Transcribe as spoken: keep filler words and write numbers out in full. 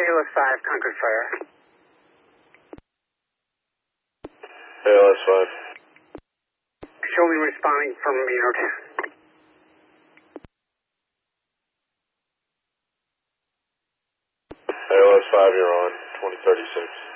A L S five, Concord Fire. A L S five. Show me responding from Unit. A L S five, you're on, twenty thirty-six.